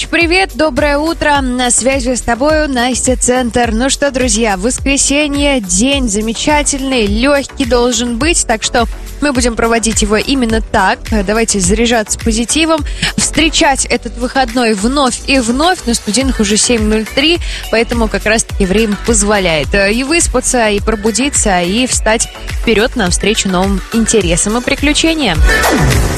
привет, доброе утро. На связи с тобой Настя Центр. Ну что, друзья, воскресенье, день замечательный, легкий должен быть, так что мы будем проводить его именно так. Давайте заряжаться позитивом, встречать этот выходной вновь и вновь. На студийных уже 7:03, поэтому как раз-таки время позволяет и выспаться, и пробудиться, и встать вперед навстречу новым интересам и приключениям.